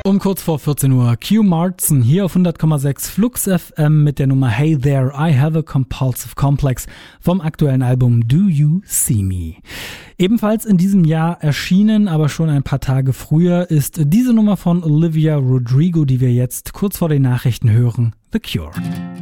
Um kurz vor 14 Uhr, Q Martin hier auf 100,6 Flux FM mit der Nummer Hey There, I Have a Compulsive Complex vom aktuellen Album Do You See Me. Ebenfalls in diesem Jahr erschienen, aber schon ein paar Tage früher, ist diese Nummer von Olivia Rodrigo, die wir jetzt kurz vor den Nachrichten hören, The Cure.